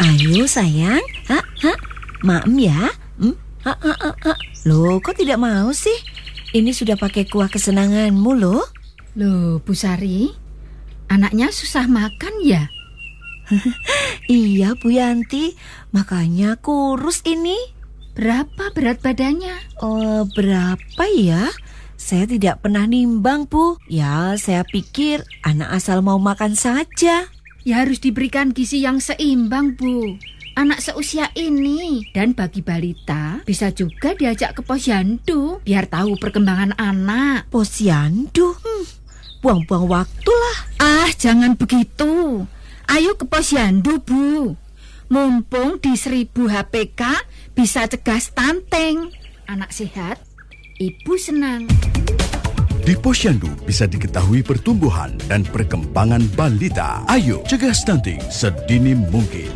Ayo sayang, maem ya. Loh, kok tidak mau sih? Ini sudah pakai kuah kesenanganmu loh. Loh, Bu Sari, anaknya susah makan ya? Iya Bu Yanti, makanya kurus ini. Berapa berat badannya? Berapa ya? Saya tidak pernah nimbang Bu. Ya, saya pikir anak asal mau makan saja. Ya harus diberikan gizi yang seimbang, Bu. Anak seusia ini. Dan bagi balita, bisa juga diajak ke posyandu, biar tahu perkembangan anak. Posyandu? Buang-buang waktu lah. Ah, jangan begitu. Ayo ke posyandu, Bu. Mumpung di 1000 HPK bisa cegah stunting. Anak sehat, ibu senang. Di posyandu bisa diketahui pertumbuhan dan perkembangan balita. Ayo cegah stunting sedini mungkin.